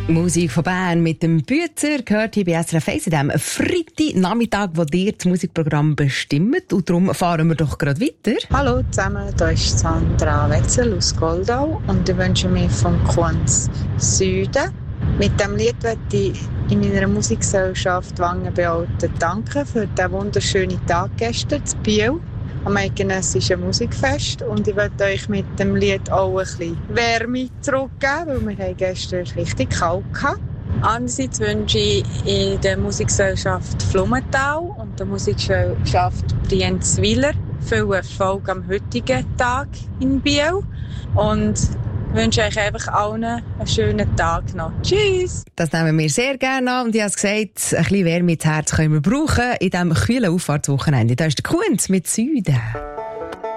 Musik von Bern mit dem Bützer gehört hier bei SRF 1 an diesem Freitagnachmittag, wo dir das Musikprogramm bestimmt. Und darum fahren wir doch gerade weiter. Hallo zusammen, hier ist Sandra Wetzel aus Goldau und ich wünsche mir vom Kunz Süden. Mit dem Lied möchte ich in meiner Musikgesellschaft Wangenbealten danken für den wunderschönen Tag gestern zu Biel am eidgenössischen Musikfest. Und ich möchte euch mit dem Lied auch ein bisschen Wärme zurückgeben, weil wir gestern richtig kalt hatten. Andererseits wünsche ich in der Musikgesellschaft Flummenthal und der Musikgesellschaft Brienzwiller viel Erfolg am heutigen Tag in Biel. Und ich wünsche euch einfach allen einen schönen Tag noch. Tschüss! Das nehmen wir sehr gerne an. Und ich habe es gesagt, ein bisschen Wärme ins Herz können wir brauchen in diesem kühlen Auffahrtswochenende. Da ist der Kunz mit Süden.